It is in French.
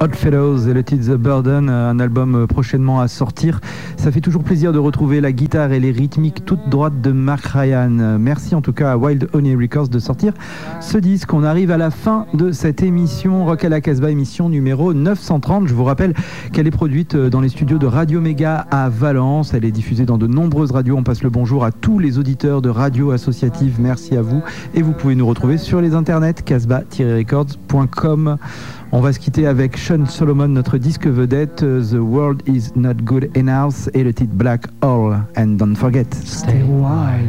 Oddfellows et le titre The Burden, un album prochainement à sortir. Ça fait toujours plaisir de retrouver la guitare et les rythmiques toutes droites de Mark Ryan. Merci en tout cas à Wild Honey Records de sortir ce disque. On arrive à la fin de cette émission Rock à la Casbah, émission numéro 930. Je vous rappelle qu'elle est produite dans les studios de Radio Méga à Valence. Elle est diffusée dans de nombreuses radios. On passe le bonjour à tous les auditeurs de Radio Associative. Merci à vous. Et vous pouvez nous retrouver sur les internets casbah-records.com. On va se quitter avec Sean Solomon, notre disque vedette, The World Is Not Good Enough, et le titre Black Hole. And don't forget, stay wild.